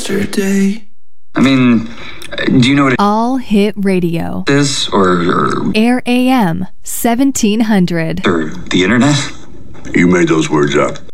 yesterday. I mean, do you know what it All Hit Radio. is? Or Air AM 1700. the internet? You made those words up.